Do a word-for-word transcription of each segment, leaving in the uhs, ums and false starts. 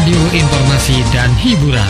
Radio Informasi dan Hiburan.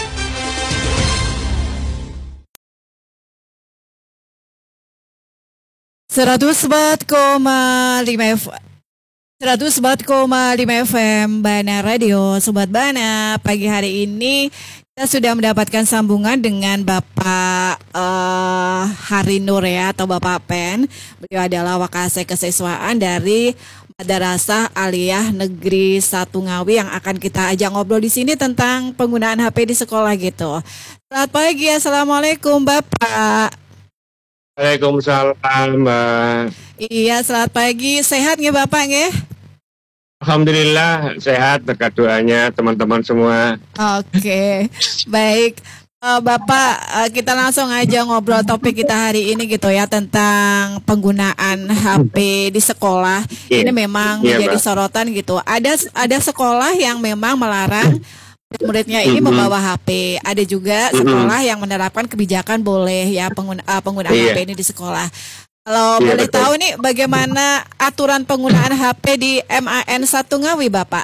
seratus empat koma lima F seratus empat koma lima F M Bana Radio. Sobat Bana, pagi hari ini kita sudah mendapatkan sambungan dengan Bapak uh, Hari Nur ya, atau Bapak Pen. Beliau adalah Wakasek Kesiswaan dari Madrasah Aliyah Negeri satu Ngawi yang akan kita ajak ngobrol di sini tentang penggunaan H P di sekolah gitu. Selamat pagi, assalamualaikum Bapak. Waalaikumsalam, Mbak. Iya, selamat pagi. Sehat nggih Bapak nggih? Alhamdulillah sehat berkat doanya teman-teman semua. Oke, baik. Uh, Bapak, uh, kita langsung aja ngobrol topik kita hari ini gitu ya, tentang penggunaan H P di sekolah. Yeah. Ini memang Yeah, menjadi Mbak. sorotan gitu. Ada ada sekolah yang memang melarang muridnya ini Mm-hmm. membawa H P. Ada juga Mm-hmm. sekolah yang menerapkan kebijakan boleh ya pengguna, uh, penggunaan Iya. H P ini di sekolah. Kalau Iya, boleh betul. tahu nih bagaimana aturan penggunaan H P di M A N satu Ngawi, Bapak?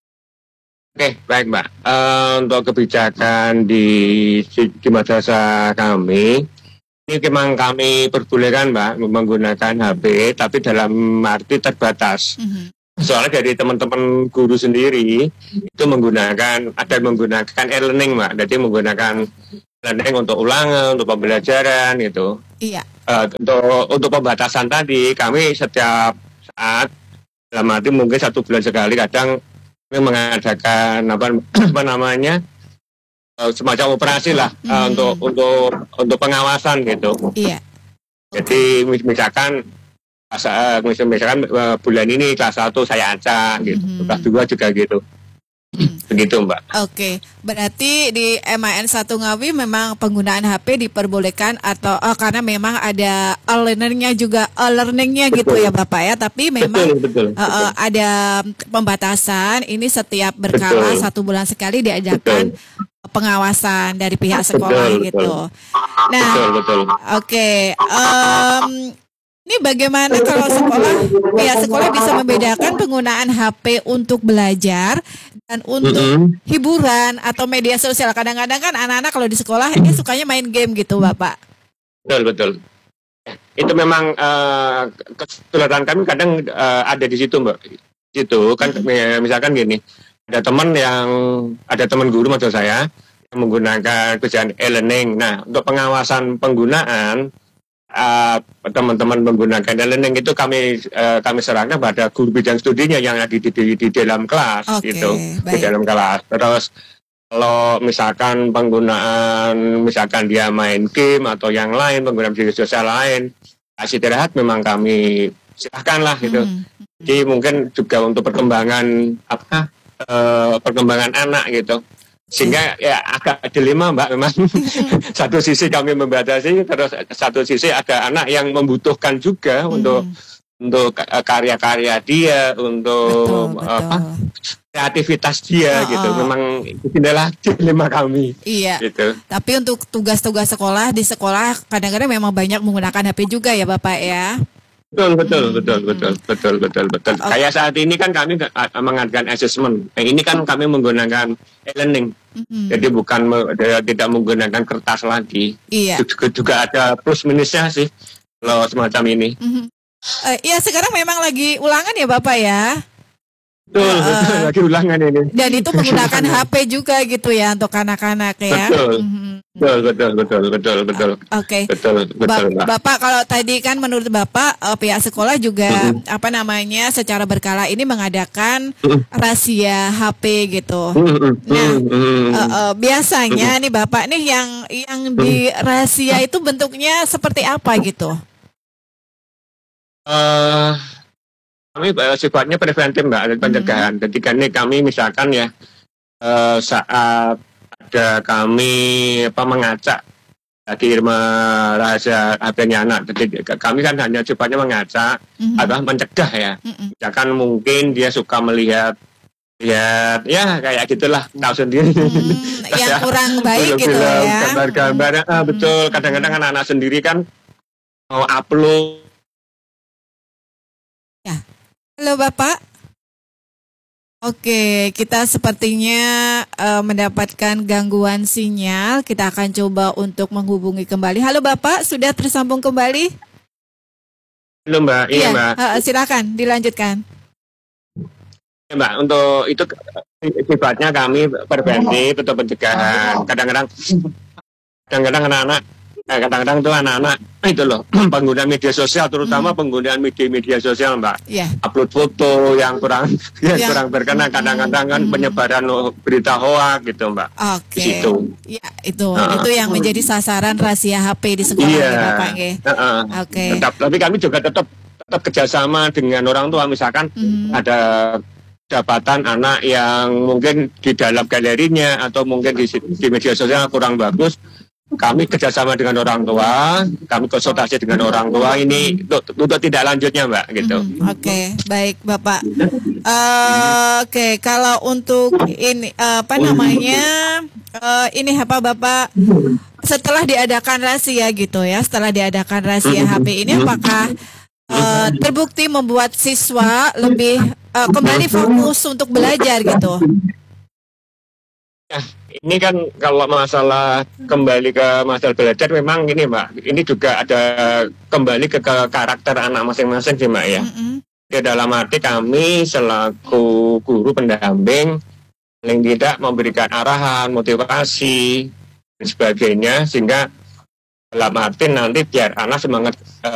Oke, baik Mbak. Eh, untuk kebijakan di di madrasah kami, ini memang kami perbolehkan Mbak menggunakan H P, tapi dalam arti terbatas. Mhm. Soalnya dari teman-teman guru sendiri itu menggunakan, ada yang menggunakan e-learning Mbak, jadi menggunakan e-learning untuk ulangan, untuk pembelajaran gitu. Iya. Uh, untuk untuk pembatasan tadi, kami setiap saat, dalam arti mungkin satu bulan sekali, kadang kami mengadakan apa, apa namanya uh, semacam operasi lah, uh, Hmm. untuk untuk untuk pengawasan gitu. Iya. Jadi mis- misalkan kelas, uh, mis- misalkan uh, bulan ini kelas satu saya acak gitu, Mhm. kelas dua juga gitu, begitu Mbak. Oke, berarti di M A N satu Ngawi memang penggunaan H P diperbolehkan atau oh, karena memang ada e-learningnya juga e-learningnya gitu Betul. ya Bapak ya, tapi memang Betul betul. uh, uh, ada pembatasan. Ini setiap berkala Betul. satu bulan sekali diadakan pengawasan dari pihak sekolah Betul, gitu. betul. Nah, Betul betul. oke. em, ini bagaimana kalau sekolah, pihak sekolah bisa membedakan penggunaan H P untuk belajar dan untuk Mm-mm. hiburan atau media sosial? Kadang-kadang kan anak-anak kalau di sekolah ini sukanya main game gitu, Bapak. Betul betul. Itu memang uh, kesulitan kami kadang uh, ada di situ Mbak. Di situ kan ya, misalkan gini, ada teman yang ada teman guru maksud saya yang menggunakan kerjaan e-learning. Nah, untuk pengawasan penggunaan uh, teman-teman menggunakan e-learning itu kami uh, kami serahkan pada guru bidang studinya yang ada di, di, di dalam kelas. Oke, gitu, di baik. dalam kelas. Terus kalau misalkan penggunaan, misalkan dia main game atau yang lain, penggunaan media sosial lain, istirahat memang kami silahkan lah gitu. Hmm. Jadi mungkin juga untuk perkembangan apa, eh, perkembangan anak gitu. Sehingga ya agak dilema Mbak memang. Satu sisi kami membatasi, terus satu sisi ada anak yang membutuhkan juga Hmm. untuk untuk eh, karya-karya dia, untuk Betul, apa, betul. kreativitas dia Oh, gitu. oh. Memang inilah dilema kami Iya. gitu. Tapi untuk tugas-tugas sekolah di sekolah kadang-kadang memang banyak menggunakan H P juga ya, Bapak ya. Betul betul Hmm. betul betul betul betul betul. Oh. Kayak saat ini kan kami uh, mengadakan assessment. Nah, ini kan kami menggunakan e-learning. Hmm. Jadi bukan me- de- tidak menggunakan kertas lagi. Iya. Juga, juga ada plus minusnya sih kalau semacam ini. Mhm. Eh, ya sekarang memang lagi ulangan ya Bapak ya. Betul, Uh, betul lagi ulangan ini. Dan itu menggunakan H P juga gitu ya untuk anak-anak ya. Betul. Mhm. Betul betul betul betul betul. Oke. Betul betul Ba- Mbak. Bapak kalau tadi kan menurut Bapak eh, pihak sekolah juga Mhm. apa namanya secara berkala ini mengadakan Mhm. rahasia H P gitu. Mm, mm, Nah, mm, mm. Eh, eh, biasanya nih Bapak nih yang yang di rahasia itu bentuknya seperti apa gitu? Eh, kami eh, sifatnya preventif Mbak, ada pencegahan. Ketika ini kami misalkan ya eh, saat ada kami apa mengacak lagi rahasia H P-nya anak, jadi kami kan hanya sifatnya mengacak, Mhm. adalah mencegah ya. Mhm. Misalkan mungkin dia suka melihat lihat ya kayak gitulah, tahu sendiri. Hmm, yang kurang baik gitu Film-film, ya. gambar-gambar, ah, betul. Kadang-kadang anak-anak sendiri kan mau upload. Halo Bapak. Oke, kita sepertinya eh, mendapatkan gangguan sinyal. Kita akan coba untuk menghubungi kembali. Halo Bapak, sudah tersambung kembali? Halo Mbak, iya, Iya, Mbak. eh, silakan dilanjutkan. Ya, Mbak, untuk itu sifatnya kami preventif atau pencegahan. Kadang-kadang kadang-kadang anak-anak eh, kadang-kadang tuh anak-anak itu loh pengguna media sosial, terutama penggunaan media-media sosial, Mbak. Iya. Upload foto yang kurang yang Ya. kurang berkenan, kadang-kadang kan penyebaran berita hoak gitu, Mbak. Oke. Di situ. Ya, itu Nah. itu yang menjadi sasaran rahasia H P di sekolah Iya. ya, Bapak nggih. Heeh. Oke. Tetap, tapi kami juga tetap tetap kerjasama dengan orang tua, misalkan Hmm. ada dapatan anak yang mungkin di dalam galerinya atau mungkin di, di media sosial kurang bagus, kami kerjasama dengan orang tua, kami konsultasi dengan orang tua ini untuk, untuk tidak lanjutnya, Mbak, gitu. Hmm, Oke, baik Bapak. Eh, Oke, kalau untuk ini eh, apa namanya eh, ini apa Bapak setelah diadakan rahasia gitu ya, setelah diadakan rahasia H P ini apakah eh, terbukti membuat siswa lebih eh, kembali fokus untuk belajar gitu? Ini kan kalau masalah kembali ke masalah belajar memang ini, Mbak, ini juga ada kembali ke, ke karakter anak masing-masing sih, Mbak, ya. Mm-mm. Ya, dalam arti kami selaku guru pendamping paling tidak memberikan arahan, motivasi dan sebagainya, sehingga dalam arti nanti biar anak semangat